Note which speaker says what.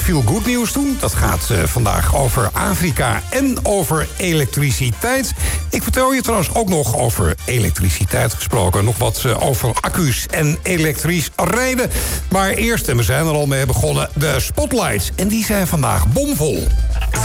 Speaker 1: Veel goed nieuws doen. Dat gaat vandaag over Afrika en over elektriciteit. Ik vertel je trouwens ook nog over elektriciteit gesproken. Nog wat over accu's en elektrisch rijden. Maar eerst, en we zijn er al mee begonnen, de spotlights. En die zijn vandaag bomvol.